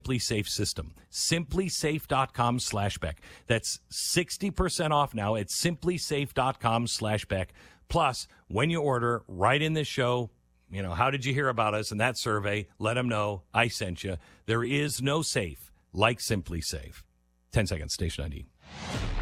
SimpliSafe system. SimpliSafe.com/Beck. That's 60% off now at SimpliSafe.com/Beck. Plus, when you order, write in this show, how did you hear about us in that survey? Let them know I sent you. There is no safe like SimpliSafe. 10 seconds, station ID.